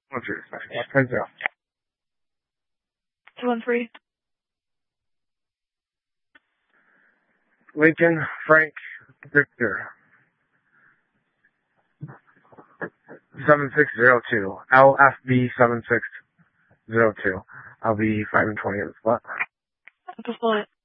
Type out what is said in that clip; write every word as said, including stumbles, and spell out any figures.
One three, five zero. Two one three. Lincoln Frank Victor. Seven six zero two. L F B seven six zero two. I'll be five and twenty in the spot. Deploy.